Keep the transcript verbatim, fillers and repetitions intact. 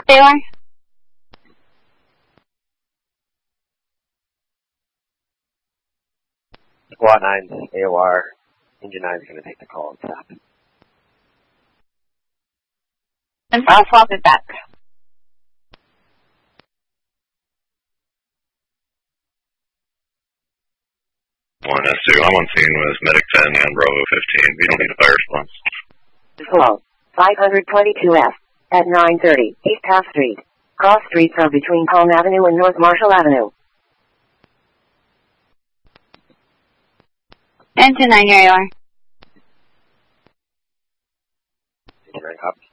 There you are. Squad nine, A O R. Engine nine is going to take the call and stop. And I'll swap it back. one S two, I'm on scene with Medic ten and Bravo fifteen. We don't need a fire response. Hello. five twenty-two F at nine thirty East Half Street. Cross streets are between Palm Avenue and North Marshall Avenue. Engine nine, here you are. Engine nine, copy.